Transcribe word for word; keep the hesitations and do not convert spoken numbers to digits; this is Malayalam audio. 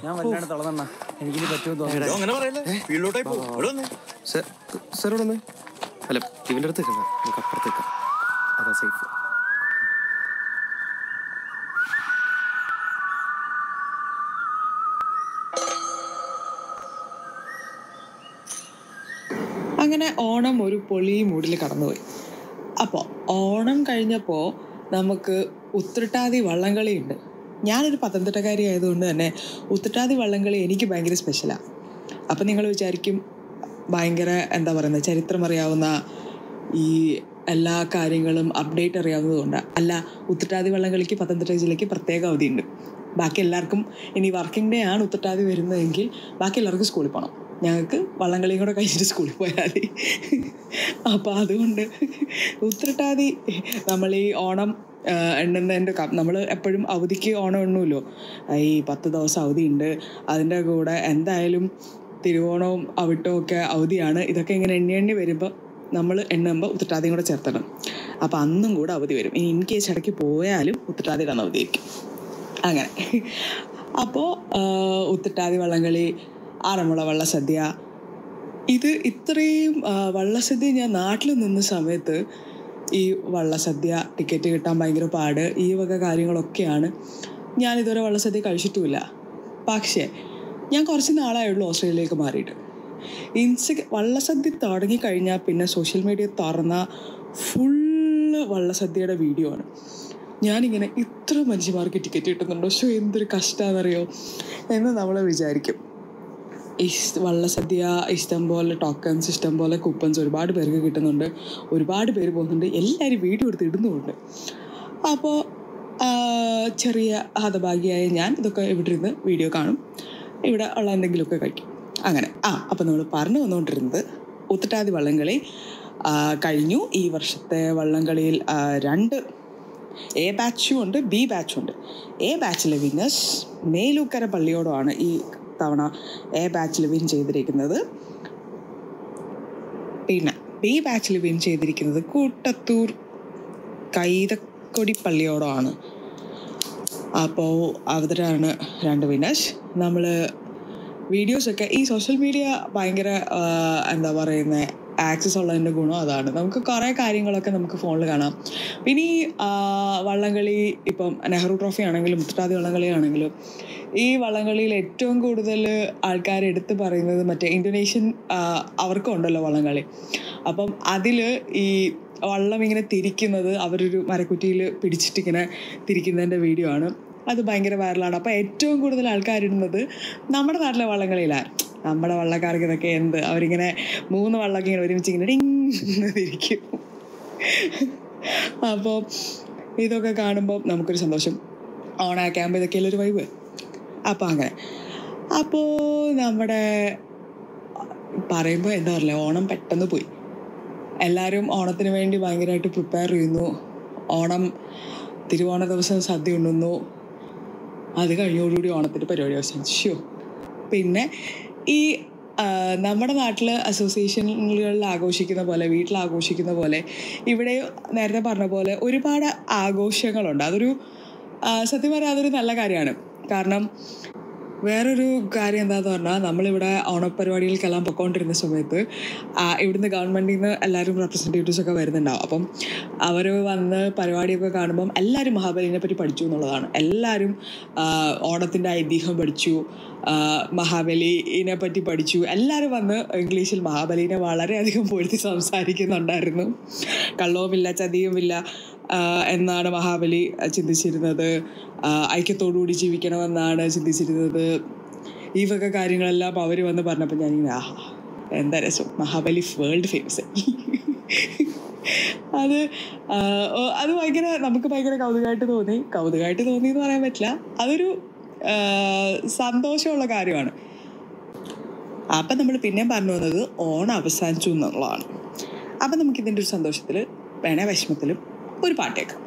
ഞാൻ വല്ലാണ്ട് തളർന്ന എനിക്കിനി പറ്റുമെന്ന് തോന്നുന്നു. സാർ ഇവിടെ വന്നേ. അല്ല ഇവൻ്റെ അടുത്ത് നിൽക്കണം, നമുക്ക് അപ്പുറത്തേക്ക് അതാ സേഫ്. അങ്ങനെ ഓണം ഒരു പൊളി മൂഡിൽ കടന്നുപോയി. അപ്പോൾ ഓണം കഴിഞ്ഞപ്പോൾ നമുക്ക് ഉത്രട്ടാതി വള്ളംകളിയുണ്ട്. ഞാനൊരു പത്തനംതിട്ടക്കാരി ആയതുകൊണ്ട് തന്നെ ഉത്രട്ടാതി വള്ളംകളി എനിക്ക് ഭയങ്കര സ്പെഷ്യലാണ്. അപ്പം നിങ്ങൾ വിചാരിക്കും ഭയങ്കര എന്താ പറയുന്നത്, ചരിത്രം അറിയാവുന്ന ഈ എല്ലാ കാര്യങ്ങളും അപ്ഡേറ്റ് അറിയാവുന്നതുകൊണ്ടാണ്. അല്ല, ഉത്രട്ടാതി വള്ളംകളിക്ക് പത്തനംതിട്ട ജില്ലയ്ക്ക് പ്രത്യേക അവധിയുണ്ട്. ബാക്കി എല്ലാവർക്കും ഇനി വർക്കിംഗ് ഡേ ആണ് ഉത്രട്ടാതി വരുന്നതെങ്കിൽ ബാക്കി എല്ലാവർക്കും സ്കൂളിൽ പോകണം. ഞങ്ങൾക്ക് വള്ളംകളിയും കൂടെ കഴിച്ചിട്ട് സ്കൂളിൽ പോയാൽ മതി. അപ്പോൾ അതുകൊണ്ട് ഉത്രട്ടാതി നമ്മൾ ഈ ഓണം എണ്ണുന്നതിൻ്റെ നമ്മൾ എപ്പോഴും അവധിക്ക് ഓണം എണ്ണുമല്ലോ. ഈ പത്ത് ദിവസം അവധിയുണ്ട്, അതിൻ്റെ കൂടെ എന്തായാലും തിരുവോണവും അവിട്ടവും ഒക്കെ അവധിയാണ്. ഇതൊക്കെ ഇങ്ങനെ എണ്ണി എണ്ണി വരുമ്പോൾ നമ്മൾ എണ്ണുമ്പോൾ ഉത്രട്ടാതിയും കൂടെ ചേർത്തണം. അപ്പോൾ അന്നും കൂടെ അവധി വരും. ഇനി ഇൻ കേസ് ഇടയ്ക്ക് പോയാലും ഉത്രട്ടാതിയുടെ അന്ന് അവധിയായിരിക്കും. അങ്ങനെ അപ്പോൾ ഉത്രട്ടാതി വള്ളംകളി, ആറന്മുള വള്ളസദ്യ, ഇത് ഇത്രയും വള്ളസദ്യ ഞാൻ നാട്ടിൽ നിന്ന സമയത്ത് ഈ വള്ളസദ്യ ടിക്കറ്റ് കിട്ടാൻ ഭയങ്കര പാട്, ഈ വക കാര്യങ്ങളൊക്കെയാണ്. ഞാനിതുവരെ വള്ളസദ്യ കഴിച്ചിട്ടുമില്ല. പക്ഷേ ഞാൻ കുറച്ച് നാളായുള്ളൂ ഓസ്ട്രേലിയയിലേക്ക് മാറിയിട്ട്. ഇൻസ്റ്റ വള്ളസദ്യ തുടങ്ങിക്കഴിഞ്ഞാൽ പിന്നെ സോഷ്യൽ മീഡിയ തുറന്ന ഫുള്ള് വള്ളസദ്യയുടെ വീഡിയോ ആണ്. ഞാനിങ്ങനെ ഇത്ര മനുഷ്യന്മാർക്ക് ടിക്കറ്റ് കിട്ടുന്നുണ്ടോ, ഷോ എന്തൊരു കഷ്ടമാണെന്നറിയോ എന്ന് നമ്മൾ വിചാരിക്കും. ഇഷ് വള്ളസദ്യ ഇഷ്ടം പോലെ ടോക്കൺസ്, ഇഷ്ടം പോലെ കൂപ്പൺസ് ഒരുപാട് പേർക്ക് കിട്ടുന്നുണ്ട്, ഒരുപാട് പേര് പോകുന്നുണ്ട്, എല്ലാവരും വീഡിയോ എടുത്ത് ഇടുന്നുമുണ്ട്. അപ്പോൾ ചെറിയ ഹതഭാഗ്യമായ ഞാൻ ഇതൊക്കെ ഇവിടെ ഇരുന്ന് വീഡിയോ കാണും, ഇവിടെ ഉള്ള എന്തെങ്കിലുമൊക്കെ കഴിക്കും. അങ്ങനെ ആ അപ്പോൾ നമ്മൾ പറഞ്ഞു വന്നുകൊണ്ടിരുന്നത് ഉത്രട്ടാതി വള്ളംകളി കഴിഞ്ഞു. ഈ വർഷത്തെ വള്ളംകളിയിൽ രണ്ട് എ ബാച്ചും ഉണ്ട്, ബി ബാച്ചും ഉണ്ട്. എ ബാച്ചിലെ വിന്നേഴ്സ് മേലൂക്കര പള്ളിയോടമാണ് ഈ തവണ എ ബാച്ചിൽ വിൻ ചെയ്തിരിക്കുന്നത്. പിന്നെ ബി ബാച്ചിൽ വിൻ ചെയ്തിരിക്കുന്നത് കൂട്ടത്തൂർ കൈതക്കൊടി പള്ളിയോടമാണ്. അപ്പോൾ അവരാണ് രണ്ട് വിന്നേഴ്സ്. നമ്മൾ വീഡിയോസൊക്കെ ഈ സോഷ്യൽ മീഡിയ ഭയങ്കര എന്താ പറയുന്നത് ആക്സസ് ഉള്ളതിൻ്റെ ഗുണം അതാണ്. നമുക്ക് കുറേ കാര്യങ്ങളൊക്കെ നമുക്ക് ഫോണിൽ കാണാം. പിന്നെ ഈ വള്ളംകളി ഇപ്പം നെഹ്റു ട്രോഫി ആണെങ്കിലും ഉത്രട്ടാതി വള്ളംകളി ആണെങ്കിലും ഈ വള്ളംകളിയിൽ ഏറ്റവും കൂടുതൽ ആൾക്കാർ എടുത്ത് പറയുന്നത് മറ്റേ ഇന്തോനേഷ്യൻ അവർക്കും ഉണ്ടല്ലോ വള്ളംകളി. അപ്പം അതിൽ ഈ വള്ളം ഇങ്ങനെ തിരിക്കുന്നത് അവരൊരു മരക്കുറ്റിയിൽ പിടിച്ചിട്ടിങ്ങനെ തിരിക്കുന്നതിൻ്റെ വീഡിയോ ആണ്. അത് ഭയങ്കര വൈറലാണ്. അപ്പോൾ ഏറ്റവും കൂടുതൽ ആൾക്കാരിടുന്നത് നമ്മുടെ നാട്ടിലെ വള്ളംകളിയിലാണ്. നമ്മുടെ വള്ളക്കാർക്ക് ഇതൊക്കെ എന്ത്, അവരിങ്ങനെ മൂന്ന് വള്ളമൊക്കെ ഇങ്ങനെ ഒരുമിച്ച് ഇങ്ങനെ ഡിങ് തിരിക്കും. അപ്പോൾ ഇതൊക്കെ കാണുമ്പോൾ നമുക്കൊരു സന്തോഷം. ഓണാക്കാകുമ്പോൾ ഇതൊക്കെയല്ലേ ഒരു വൈബ്. അപ്പോൾ അങ്ങനെ അപ്പോൾ നമ്മുടെ പറയുമ്പോൾ എന്താ പറയുക, ഓണം പെട്ടെന്ന് പോയി. എല്ലാവരും ഓണത്തിന് വേണ്ടി ഭയങ്കരമായിട്ട് പ്രിപ്പയർ ചെയ്യുന്നു. ഓണം തിരുവോണ ദിവസം സദ്യ ഉണ്ണുന്നു. അത് കഴിഞ്ഞോടുകൂടി ഓണത്തിൻ്റെ പരിപാടി അവസാനിച്ചു. പിന്നെ ഈ നമ്മുടെ നാട്ടിൽ അസോസിയേഷനുകളിൽ ആഘോഷിക്കുന്ന പോലെ, വീട്ടിൽ ആഘോഷിക്കുന്ന പോലെ ഇവിടെ നേരത്തെ പറഞ്ഞ പോലെ ഒരുപാട് ആഘോഷങ്ങളുണ്ട്. അതൊരു സത്യം പറയാൻ അതൊരു നല്ല കാര്യമാണ്. കാരണം വേറൊരു കാര്യം എന്താണെന്ന് പറഞ്ഞാൽ, നമ്മളിവിടെ ഓണപ്പരിപാടികൾക്കെല്ലാം പൊയ്ക്കൊണ്ടിരുന്ന സമയത്ത് ഇവിടുന്ന് ഗവൺമെൻറ്റിൽ നിന്ന് എല്ലാവരും റെപ്രസെൻറ്റേറ്റീവ്സൊക്കെ വരുന്നുണ്ടാവും. അപ്പം അവർ വന്ന് പരിപാടിയൊക്കെ കാണുമ്പം എല്ലാവരും മഹാബലിനെ പറ്റി പഠിച്ചു എന്നുള്ളതാണ്. എല്ലാവരും ഓണത്തിൻ്റെ ഐതിഹ്യം പഠിച്ചു, മഹാബലിനെ പറ്റി പഠിച്ചു. എല്ലാവരും വന്ന് ഇംഗ്ലീഷിൽ മഹാബലിനെ വളരെയധികം പൊഴുത്തി സംസാരിക്കുന്നുണ്ടായിരുന്നു. കള്ളവുമില്ല ചതിയുമില്ല എന്നാണ് മഹാബലി ചിന്തിച്ചിരുന്നത്. ഐക്യത്തോടുകൂടി ജീവിക്കണമെന്നാണ് ചിന്തിച്ചിരുന്നത്. ഈ വക കാര്യങ്ങളെല്ലാം അവർ വന്ന് പറഞ്ഞപ്പോൾ ഞാനിങ്ങനെ ആഹാ എന്താ രസം, മഹാബലി വേൾഡ് ഫേമസ്. അത് അത് ഭയങ്കര നമുക്ക് ഭയങ്കര കൗതുകമായിട്ട് തോന്നി. കൗതുകമായിട്ട് തോന്നി എന്ന് പറയാൻ പറ്റില്ല, അതൊരു സന്തോഷമുള്ള കാര്യമാണ്. അപ്പം നമ്മൾ പിന്നെയും പറഞ്ഞു വന്നത് ഓണം അവസാനിച്ചു എന്നുള്ളതാണ്. അപ്പം നമുക്കിതിൻ്റെ ഒരു സന്തോഷത്തിൽ വേണേ വിഷമത്തിലും ഒരു പാട്ടേക്കാം.